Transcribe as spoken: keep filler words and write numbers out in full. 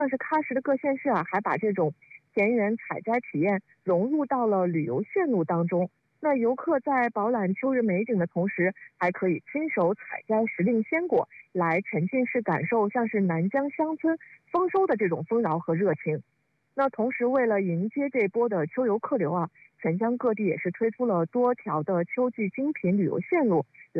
像是喀什的各县市啊，还把这种田园采摘体验融入到了旅游线路当中。那游客在饱览秋日美景的同时，还可以亲手采摘时令鲜果，来沉浸式感受像是南疆乡村丰收的这种丰饶和热情。那同时，为了迎接这波的秋游客流啊，全疆各地也是推出了多条的秋季精品旅游线路，